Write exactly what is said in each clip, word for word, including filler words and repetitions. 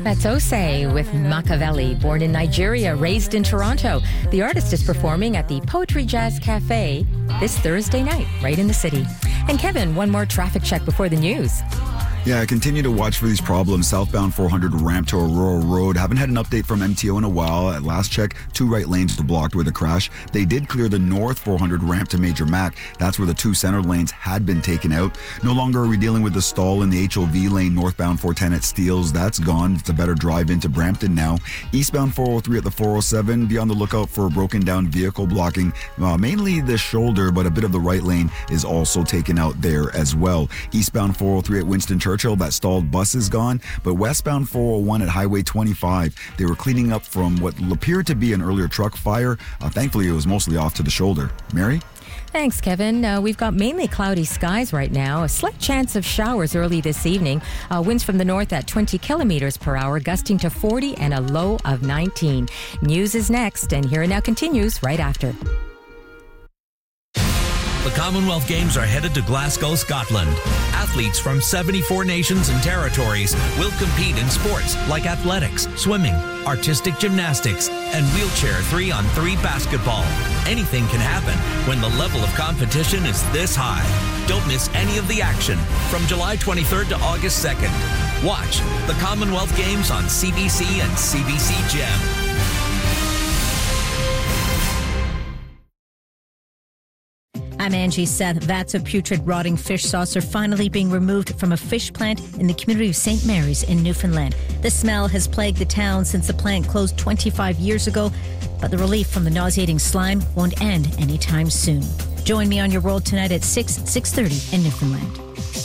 That's Osei with Machiavelli, born in Nigeria, raised in Toronto. The artist is performing at the Poetry Jazz Cafe this Thursday night, right in the city. And Kevin, one more traffic check before the news. Yeah, I continue to watch for these problems. Southbound four hundred ramp to Aurora Road. Haven't had an update from M T O in a while. At last check, two right lanes were blocked with a crash. They did clear the north four hundred ramp to Major Mac. That's where the two center lanes had been taken out. No longer are we dealing with the stall in the H O V lane northbound four ten at Steeles. That's gone. It's a better drive into Brampton now. Eastbound four oh three at the four oh seven. Be on the lookout for a broken down vehicle blocking uh, mainly the shoulder, but a bit of the right lane is also taken out there as well. Eastbound four oh three at Winston Churchill. That stalled bus is gone, but westbound four oh one at Highway twenty-five, they were cleaning up from what appeared to be an earlier truck fire. Uh, thankfully, it was mostly off to the shoulder. Mary? Thanks, Kevin. Uh, we've got mainly cloudy skies right now. A slight chance of showers early this evening. Uh, winds from the north at twenty kilometers per hour, gusting to forty and a low of nineteen. News is next, and Here and Now continues right after. The Commonwealth Games are headed to Glasgow, Scotland. Athletes from seventy-four nations and territories will compete in sports like athletics, swimming, artistic gymnastics, and wheelchair three on three basketball. Anything can happen when the level of competition is this high. Don't miss any of the action from July twenty-third to August second. Watch the Commonwealth Games on C B C and C B C Gem. I'm Angie Seth. Vats of putrid rotting fish sauce are finally being removed from a fish plant in the community of Saint Mary's in Newfoundland. The smell has plagued the town since the plant closed twenty-five years ago, but the relief from the nauseating slime won't end anytime soon. Join me on Your World tonight at six, six thirty in Newfoundland.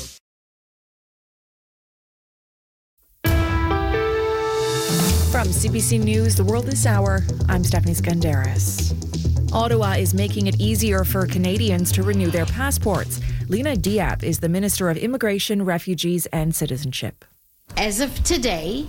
From C B C News, The World This Hour, I'm Stephanie Skandaris. Ottawa is making it easier for Canadians to renew their passports. Lena Diab is the Minister of Immigration, Refugees and Citizenship. As of today,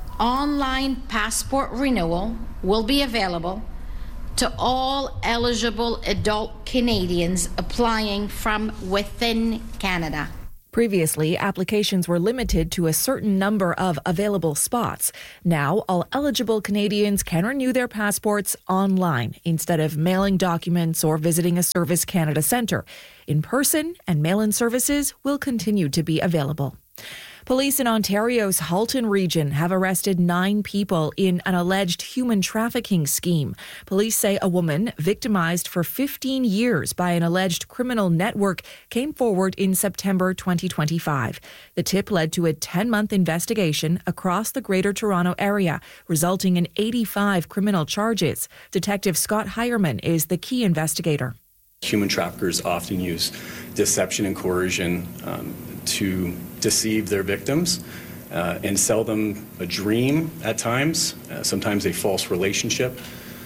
online passport renewal will be available to all eligible adult Canadians applying from within Canada. Previously, applications were limited to a certain number of available spots. Now, all eligible Canadians can renew their passports online instead of mailing documents or visiting a Service Canada centre. In-person and mail-in services will continue to be available. Police in Ontario's Halton region have arrested nine people in an alleged human trafficking scheme. Police say a woman victimized for fifteen years by an alleged criminal network came forward in September twenty twenty-five. The tip led to a ten-month investigation across the Greater Toronto area, resulting in eighty-five criminal charges. Detective Scott Heyerman is the key investigator. Human traffickers often use deception and coercion um, to deceive their victims uh, and sell them a dream at times, uh, sometimes a false relationship.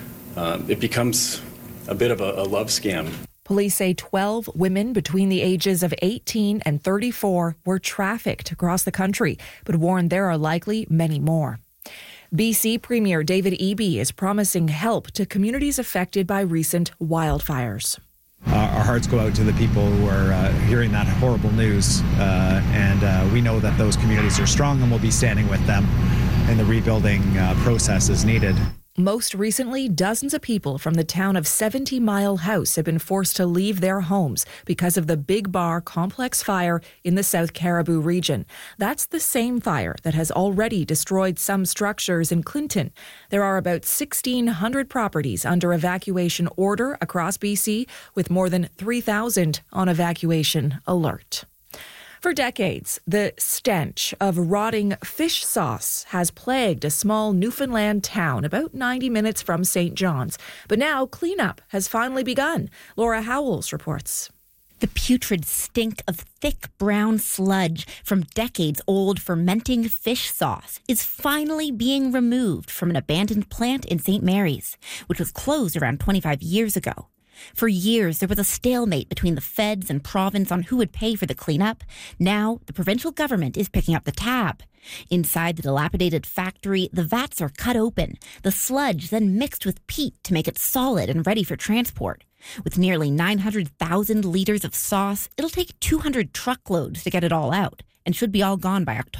Um, it becomes a bit of a, a love scam. Police say twelve women between the ages of eighteen and thirty-four were trafficked across the country, but warn there are likely many more. B C Premier David Eby is promising help to communities affected by recent wildfires. Uh, our hearts go out to the people who are uh, hearing that horrible news, uh, and uh, we know that those communities are strong and we'll be standing with them in the rebuilding uh, process as needed. Most recently, dozens of people from the town of seventy Mile House have been forced to leave their homes because of the Big Bar complex fire in the South Caribou region. That's the same fire that has already destroyed some structures in Clinton. There are about sixteen hundred properties under evacuation order across B C, with more than three thousand on evacuation alert. For decades, the stench of rotting fish sauce has plagued a small Newfoundland town about ninety minutes from Saint John's. But now cleanup has finally begun. Laura Howells reports. The putrid stink of thick brown sludge from decades-old fermenting fish sauce is finally being removed from an abandoned plant in Saint Mary's, which was closed around twenty-five years ago. For years, there was a stalemate between the feds and province on who would pay for the cleanup. Now, the provincial government is picking up the tab. Inside the dilapidated factory, the vats are cut open, the sludge then mixed with peat to make it solid and ready for transport. With nearly nine hundred thousand litres of sauce, it'll take two hundred truckloads to get it all out, and should be all gone by October.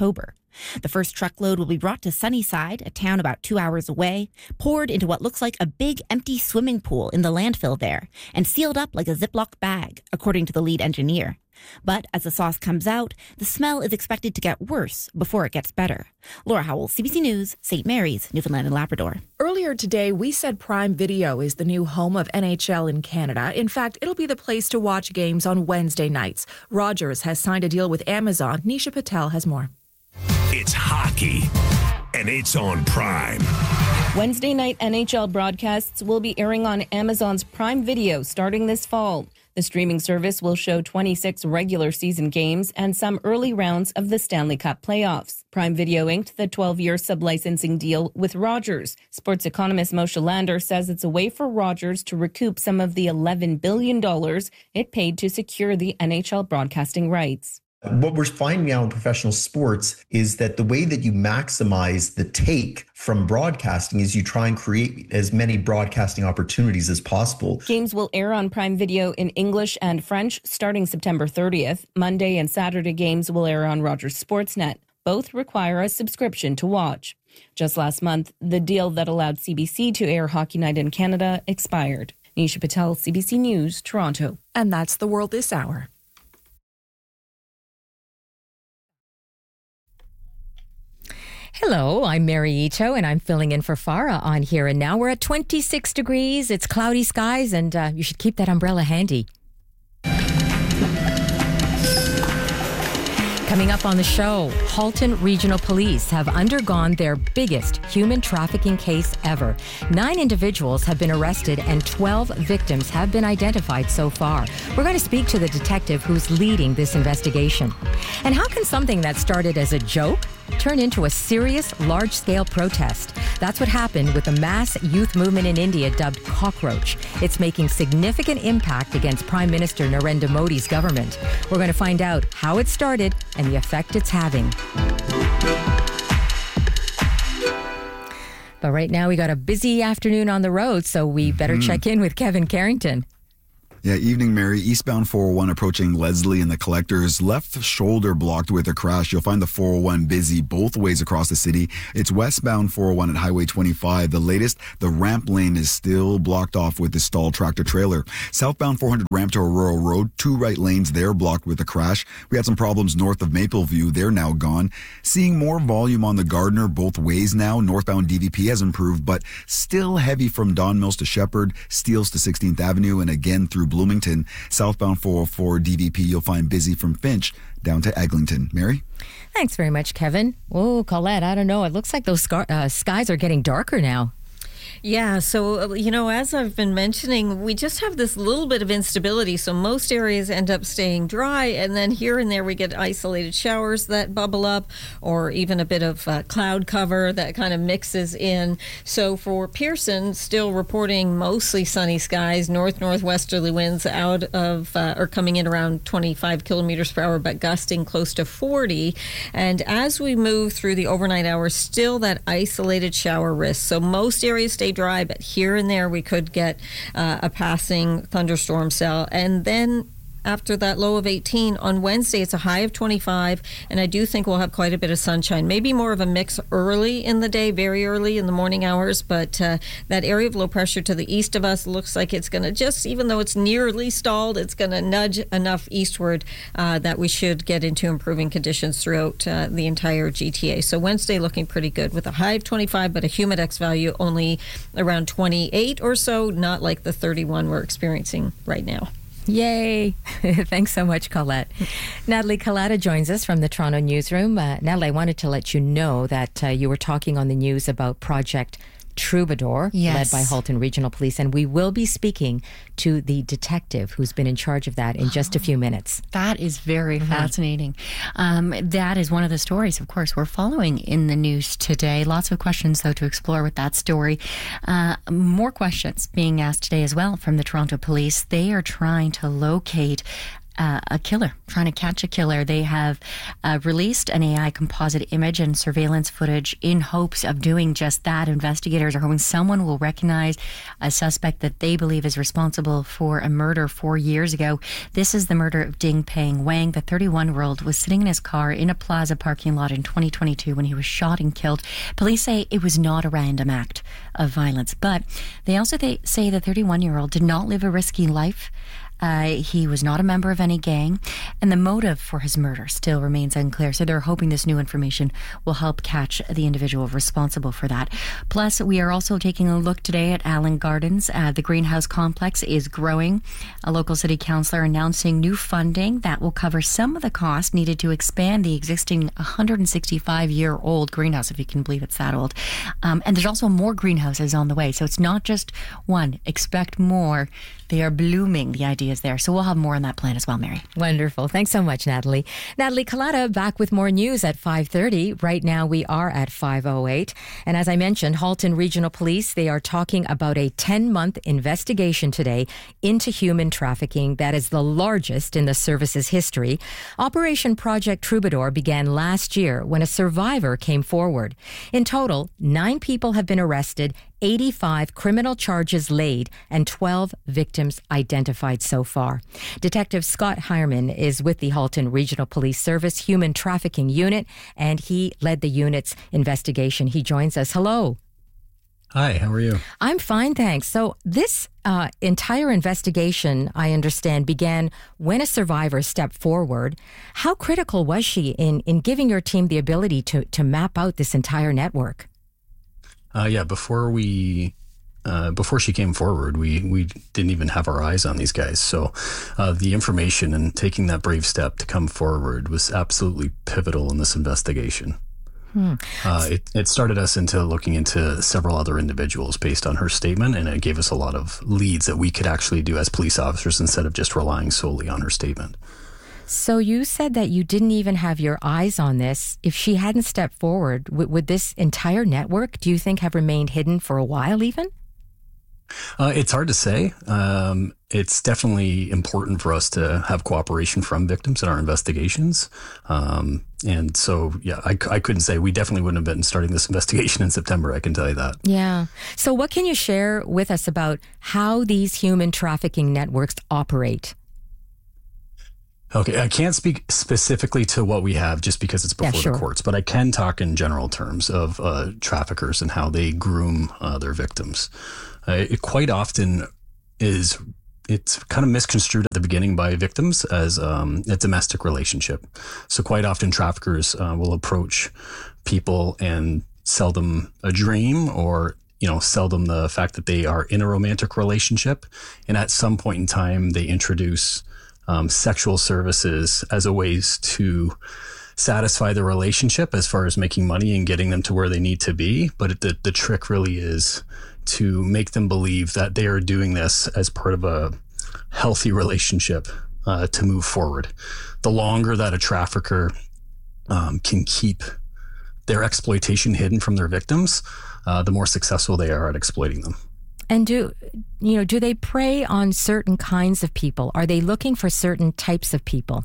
The first truckload will be brought to Sunnyside, a town about two hours away, poured into what looks like a big empty swimming pool in the landfill there, and sealed up like a Ziploc bag, according to the lead engineer. But as the sauce comes out, the smell is expected to get worse before it gets better. Laura Howell, C B C News, Saint Mary's, Newfoundland and Labrador. Earlier today, we said Prime Video is the new home of N H L in Canada. In fact, it'll be the place to watch games on Wednesday nights. Rogers has signed a deal with Amazon. Nisha Patel has more. It's hockey, and it's on Prime. Wednesday night N H L broadcasts will be airing on Amazon's Prime Video starting this fall. The streaming service will show twenty-six regular season games and some early rounds of the Stanley Cup playoffs. Prime Video inked the twelve-year sublicensing deal with Rogers. Sports economist Moshe Lander says it's a way for Rogers to recoup some of the eleven billion dollars it paid to secure the N H L broadcasting rights. What we're finding now in professional sports is that the way that you maximize the take from broadcasting is you try and create as many broadcasting opportunities as possible. Games will air on Prime Video in English and French starting September thirtieth. Monday and Saturday games will air on Rogers Sportsnet. Both require a subscription to watch. Just last month, the deal that allowed C B C to air Hockey Night in Canada expired. Nisha Patel, C B C News, Toronto. And that's the world this hour. Hello, I'm Mary Ito, and I'm filling in for Farah on Here and Now. We're at twenty-six degrees, it's cloudy skies, and uh, you should keep that umbrella handy. Coming up on the show, Halton Regional Police have undergone their biggest human trafficking case ever. Nine individuals have been arrested and twelve victims have been identified so far. We're going to speak to the detective who's leading this investigation. And how can something that started as a joke turn into a serious, large-scale protest? That's what happened with the mass youth movement in India dubbed Cockroach. It's making significant impact against Prime Minister Narendra Modi's government. We're going to find out how it started and the effect it's having. But right now we got a busy afternoon on the road, so we better mm-hmm. check in with Kevin Carrington. Yeah, evening, Mary. Eastbound four oh one approaching Leslie and the Collectors. Left shoulder blocked with a crash. You'll find the four oh one busy both ways across the city. It's westbound four oh one at Highway twenty-five. The latest, the ramp lane is still blocked off with the stalled tractor trailer. Southbound four hundred ramp to Aurora Road. Two right lanes there blocked with a crash. We had some problems north of Mapleview. They're now gone. Seeing more volume on the Gardner both ways now. Northbound D V P has improved, but still heavy from Don Mills to Shepherd, Steeles to sixteenth Avenue, and again through Bloomington. Southbound four oh four D V P you'll find busy from Finch down to Eglinton. Mary? Thanks very much, Kevin. Oh, Colette, I don't know. It looks like those scar- uh, skies are getting darker now. Yeah, so, you know, as I've been mentioning, we just have this little bit of instability. So most areas end up staying dry, and then here and there we get isolated showers that bubble up, or even a bit of uh, cloud cover that kind of mixes in. So for Pearson, still reporting mostly sunny skies, north-northwesterly winds out of, uh, or coming in around twenty-five kilometers per hour, but gusting close to forty. And as we move through the overnight hours, still that isolated shower risk. So most areas stay dry, but here and there we could get uh, a passing thunderstorm cell. And then after that low of eighteen on Wednesday, it's a high of twenty-five, and I do think we'll have quite a bit of sunshine. Maybe more of a mix early in the day, very early in the morning hours, but uh, that area of low pressure to the east of us looks like it's going to just, even though it's nearly stalled, it's going to nudge enough eastward uh, that we should get into improving conditions throughout uh, the entire G T A. So Wednesday looking pretty good with a high of twenty-five, but a humidex value only around twenty-eight or so, not like the thirty-one we're experiencing right now. Yay. Thanks so much, Colette. Natalie Collada joins us from the Toronto newsroom. Uh, Natalie, I wanted to let you know that uh, you were talking on the news about Project Troubadour, yes. led by Halton Regional Police, and we will be speaking to the detective who's been in charge of that in just a few minutes. That is very mm-hmm. fascinating. Um, that is one of the stories, of course, we're following in the news today. Lots of questions, though, to explore with that story. Uh, more questions being asked today as well from the Toronto Police. They are trying to locate uh, a killer, trying to catch a killer. They have uh, released an A I composite image and surveillance footage in hopes of doing just that. Investigators are hoping someone will recognize a suspect that they believe is responsible for a murder four years ago. This is the murder of Ding Peng Wang. The thirty-one-year-old was sitting in his car in a plaza parking lot in twenty twenty-two when he was shot and killed. Police say it was not a random act of violence, but they also they say the thirty-one-year-old did not live a risky life. Uh, he was not a member of any gang, and the motive for his murder still remains unclear. So they're hoping this new information will help catch the individual responsible for that. Plus, we are also taking a look today at Allen Gardens. Uh, the greenhouse complex is growing. A local city councillor announcing new funding that will cover some of the cost needed to expand the existing one hundred sixty-five-year-old greenhouse, if you can believe it's that old. Um, and there's also more greenhouses on the way. So it's not just one. Expect more. They are blooming, the ideas there. So we'll have more on that plan as well, Mary. Wonderful. Thanks so much, Natalie. Natalie Collada back with more news at five thirty. Right now we are at five oh eight. And as I mentioned, Halton Regional Police, they are talking about a ten-month investigation today into human trafficking that is the largest in the service's history. Operation Project Troubadour began last year when a survivor came forward. In total, nine people have been arrested, eighty-five criminal charges laid, and twelve victims identified so far. Detective Scott Hireman is with the Halton Regional Police Service Human Trafficking Unit, and he led the unit's investigation. He joins us. Hello. Hi, how are you? I'm fine, thanks. So this uh, entire investigation, I understand, began when a survivor stepped forward. How critical was she in, in giving your team the ability to, to map out this entire network? Uh, yeah, before we, uh, before she came forward, we, we didn't even have our eyes on these guys. So uh, the information and taking that brave step to come forward was absolutely pivotal in this investigation. Hmm. Uh, it, it started us into looking into several other individuals based on her statement, and it gave us a lot of leads that we could actually do as police officers instead of just relying solely on her statement. So you said that you didn't even have your eyes on this. If she hadn't stepped forward, w- would this entire network, do you think, have remained hidden for a while even? Uh, it's hard to say. Um, it's definitely important for us to have cooperation from victims in our investigations. Um, and so, yeah, I, I couldn't say. We definitely wouldn't have been starting this investigation in September, I can tell you that. Yeah. So what can you share with us about how these human trafficking networks operate? Okay, I can't speak specifically to what we have just because it's before yeah, sure. the courts, but I can talk in general terms of uh, traffickers and how they groom uh, their victims. Uh, it quite often is, it's kind of misconstrued at the beginning by victims as um, a domestic relationship. So quite often traffickers uh, will approach people and sell them a dream or you know, sell them the fact that they are in a romantic relationship. And at some point in time, they introduce Um, sexual services as a ways to satisfy the relationship as far as making money and getting them to where they need to be. But the, the trick really is to make them believe that they are doing this as part of a healthy relationship uh, to move forward. The longer that a trafficker um, can keep their exploitation hidden from their victims, uh, the more successful they are at exploiting them. And do, you know, do they prey on certain kinds of people? Are they looking for certain types of people?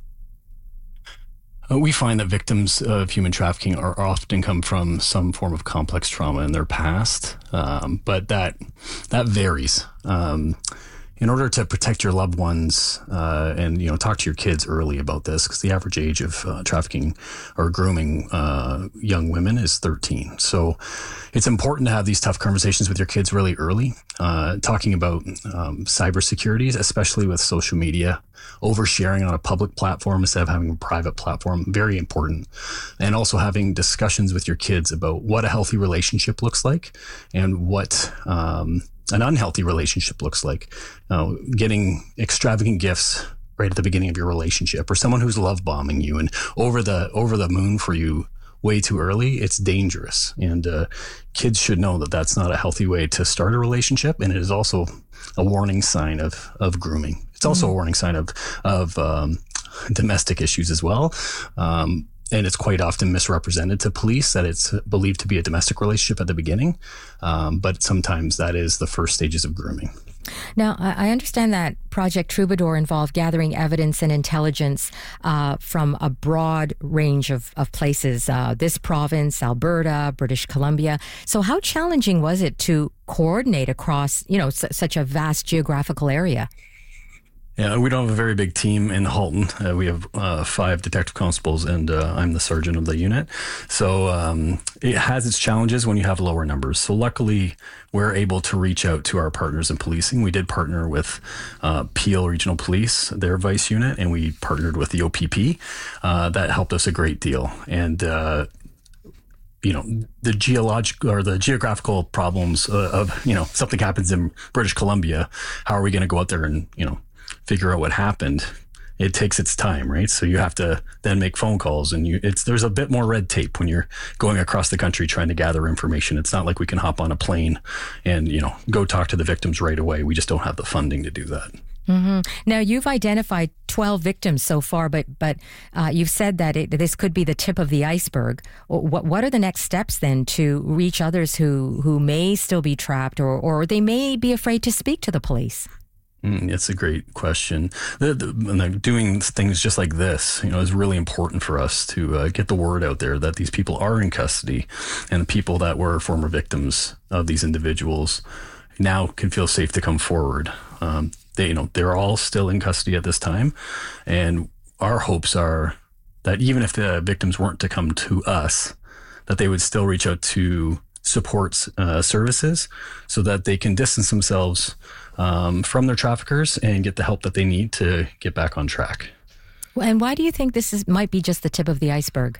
Uh, we find that victims of human trafficking are often come from some form of complex trauma in their past, um, but that that varies. Um, in order to protect your loved ones uh, and, you know, talk to your kids early about this, because the average age of uh, trafficking or grooming uh, young women is thirteen. So it's important to have these tough conversations with your kids really early, uh, talking about um, cybersecurity, especially with social media, oversharing on a public platform instead of having a private platform, very important. And also having discussions with your kids about what a healthy relationship looks like and what um, an unhealthy relationship looks like. Uh, getting extravagant gifts right at the beginning of your relationship, or someone who's love bombing you and over the over the moon for you way too early, it's dangerous. And uh, kids should know that that's not a healthy way to start a relationship. And it is also a warning sign of of grooming. It's also mm-hmm. a warning sign of of um, domestic issues as well. Um, And it's quite often misrepresented to police that it's believed to be a domestic relationship at the beginning. Um, but sometimes that is the first stages of grooming. Now, I understand that Project Troubadour involved gathering evidence and intelligence uh, from a broad range of, of places, uh, this province, Alberta, British Columbia. So how challenging was it to coordinate across, you know, s- such a vast geographical area? Yeah, we don't have a very big team in Halton. Uh, we have uh, five detective constables, and uh, I'm the sergeant of the unit. So um, it has its challenges when you have lower numbers. So luckily, we're able to reach out to our partners in policing. We did partner with uh, Peel Regional Police, their vice unit, and we partnered with the O P P. Uh, that helped us a great deal. And uh, you know, the geological or the geographical problems uh, of, you know, something happens in British Columbia. How are we going to go out there and, you know, figure out what happened? It takes its time, right? So you have to then make phone calls, and you it's there's a bit more red tape when you're going across the country trying to gather information. It's not like we can hop on a plane and, you know, go talk to the victims right away. We just don't have the funding to do that. Mm-hmm. Now, you've identified twelve victims so far, but but uh, you've said that it, this could be the tip of the iceberg. What what are the next steps then to reach others who, who may still be trapped, or, or they may be afraid to speak to the police? Mm, that's a great question. The, the, and doing things just like this, you know, is really important for us to uh, get the word out there that these people are in custody, and the people that were former victims of these individuals now can feel safe to come forward. Um, they, you know, they're all still in custody at this time, and our hopes are that even if the victims weren't to come to us, that they would still reach out to support uh, services so that they can distance themselves Um, from their traffickers and get the help that they need to get back on track. And why do you think this is might be just the tip of the iceberg?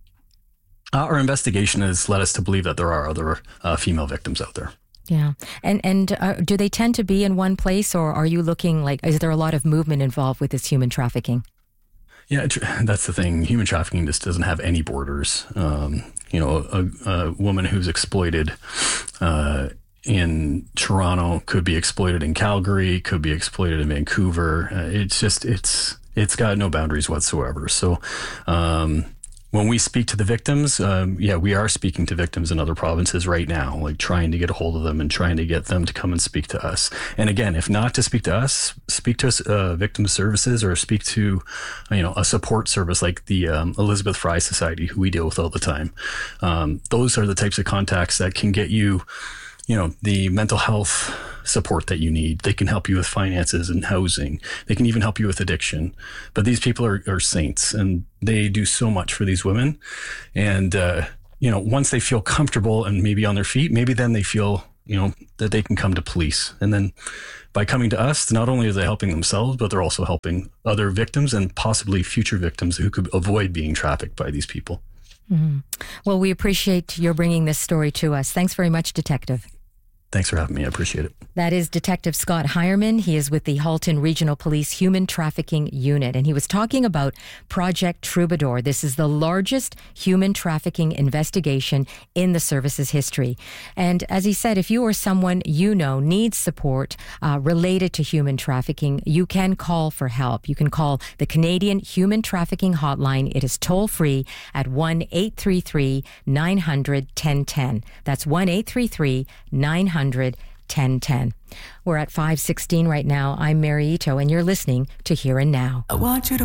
Uh, our investigation has led us to believe that there are other uh, female victims out there. Yeah. And and uh, do they tend to be in one place, or are you looking like, is there a lot of movement involved with this human trafficking? Yeah, that's the thing. Human trafficking just doesn't have any borders. Um, you know, a, a woman who's exploited uh, in Toronto could be exploited in Calgary, could be exploited in Vancouver. Uh, it's just, it's, it's got no boundaries whatsoever. So, um, when we speak to the victims, um, yeah, we are speaking to victims in other provinces right now, like trying to get a hold of them and trying to get them to come and speak to us. And again, if not to speak to us, speak to uh, victim services, or speak to, you know, a support service like the um, Elizabeth Fry Society, who we deal with all the time. Um, those are the types of contacts that can get you, you know, the mental health support that you need. They can help you with finances and housing. They can even help you with addiction. But these people are, are saints, and they do so much for these women. And, uh, you know, once they feel comfortable and maybe on their feet, maybe then they feel, you know, that they can come to police. And then by coming to us, not only are they helping themselves, but they're also helping other victims and possibly future victims who could avoid being trafficked by these people. Mm-hmm. Well, we appreciate your bringing this story to us. Thanks very much, Detective. Thanks for having me. I appreciate it. That is Detective Scott Hireman. He is with the Halton Regional Police Human Trafficking Unit, and he was talking about Project Troubadour. This is the largest human trafficking investigation in the service's history. And as he said, if you or someone you know needs support uh, related to human trafficking, you can call for help. You can call the Canadian Human Trafficking Hotline. It is toll-free at one eight three three, nine hundred, ten ten. That's one eight three three, nine hundred, ten ten. We're at five sixteen right now. I'm Mary Ito, and you're listening to Here and Now. I want you to